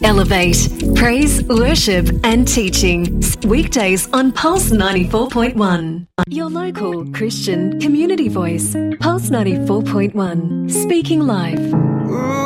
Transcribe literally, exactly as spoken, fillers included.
Elevate, praise, worship and teaching. Weekdays on Pulse ninety-four point one. Your local Christian community voice. Pulse ninety-four point one. Speaking life.